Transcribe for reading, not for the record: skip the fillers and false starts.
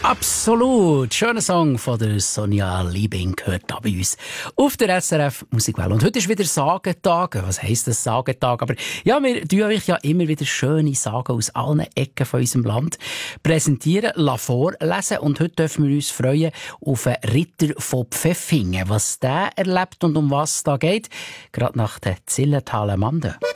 Absolut. Schöner Song von der Sonja Liebing gehört da bei uns auf der SRF Musikwelle. Und heute ist wieder Sagentag. Was heisst das, Sagentag? Aber ja, wir tun euch ja immer wieder schöne Sagen aus allen Ecken von unserem Land präsentieren, vorlesen. Und heute dürfen wir uns freuen auf einen Ritter von Pfeffingen. Was der erlebt und um was da geht, gerade nach den Zillertaler Manden.